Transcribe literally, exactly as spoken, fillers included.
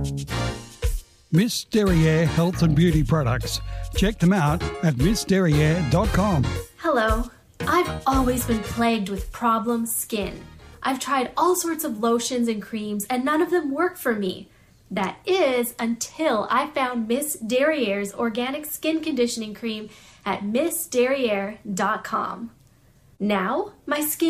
Miss Derriere Health and Beauty Products. Check them out at miss derriere dot com. Hello. I've always been plagued with problem skin. I've tried all sorts of lotions and creams and none of them work for me. That is until I found Miss Derriere's organic skin conditioning cream at miss derriere dot com. Now, my skin